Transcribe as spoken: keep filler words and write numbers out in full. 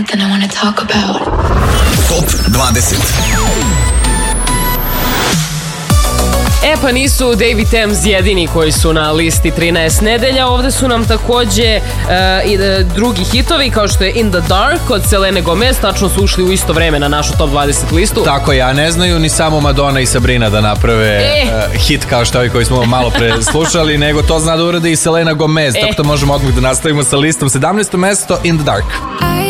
Then I want to talk about. Top dvadeset. E pa nisu David Thames jedini koji su na listi trinaest nedelja, ovde su nam takođe uh, i uh, drugi hitovi kao što je In the Dark od Selene Gomez, tačno su ušli u isto vreme na našu top dvadeset listu. Tako ja, ne znaju ni samo Madonna i Sabrina da naprave e. uh, hit kao što je koji smo malo pre slušali, nego to zna da uradi i Selena Gomez, e. tako da možemo odmah da nastavimo sa listom. sedamnaesto mesto In the Dark.